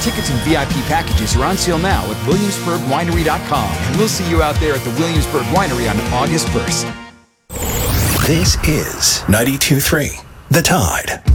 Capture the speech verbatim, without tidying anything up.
Tickets and V I P packages are on sale now at williamsburg winery dot com, and we'll see you out there at the Williamsburg Winery on August first. This is ninety-two point three The Tide.